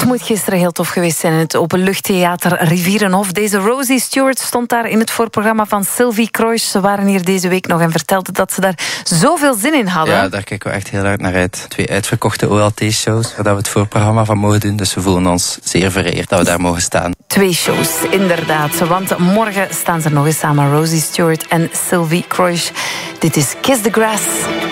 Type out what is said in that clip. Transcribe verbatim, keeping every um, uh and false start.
Het moet gisteren heel tof geweest zijn in het openluchttheater Rivierenhof. Deze Rosie Stewart stond daar in het voorprogramma van Sylvie Kroijs. Ze waren hier deze week nog en vertelden dat ze daar zoveel zin in hadden. Ja, daar kijken we echt heel hard naar uit. Twee uitverkochte O L T-shows waar we het voorprogramma van mogen doen. Dus we voelen ons zeer vereerd dat we daar mogen staan. Twee shows, inderdaad. Want morgen staan ze nog eens samen, Rosie Stewart en Sylvie Kroijs. Dit is Kiss the Grass.